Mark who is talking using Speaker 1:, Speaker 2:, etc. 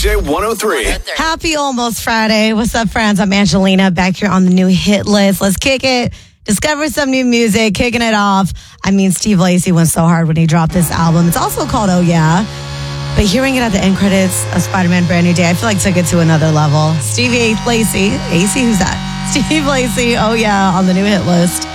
Speaker 1: DJ 103.
Speaker 2: Happy almost Friday. What's up, friends? I'm Angelina, back here on the new hit list. Let's kick it. Discover some new music, kicking it off. I mean, Steve Lacy went so hard when he dropped this album. It's also called Oh Yeah. But hearing it at the end credits of Spider-Man Brand New Day, I feel like took it to another level. Stevie Lacy, AC, who's that? Steve Lacy, Oh Yeah, on the new hit list.